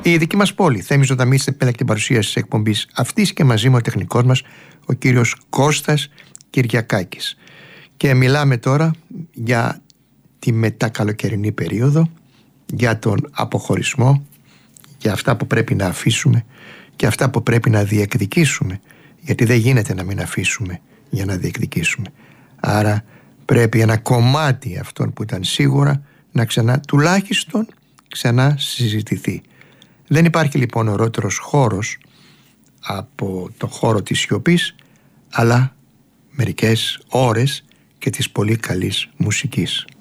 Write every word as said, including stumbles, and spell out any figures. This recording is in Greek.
Η δική μας πόλη, Θέμης Ζωνταμής, επέλεγε την παρουσίαση της εκπομπής αυτής και μαζί μου ο τεχνικός μας, ο κύριος Κώστας Κυριακάκης. Και μιλάμε τώρα για τη μετακαλοκαιρινή περίοδο, για τον αποχωρισμό, για αυτά που πρέπει να αφήσουμε και αυτά που πρέπει να διεκδικήσουμε, γιατί δεν γίνεται να μην αφήσουμε για να διεκδικήσουμε. Άρα πρέπει ένα κομμάτι αυτών που ήταν σίγουρα να ξανά, τουλάχιστον ξανά συζητηθεί. Δεν υπάρχει λοιπόν ορότερος χώρος από το χώρο της σιωπής, αλλά μερικές ώρες και της πολύ καλής μουσικής.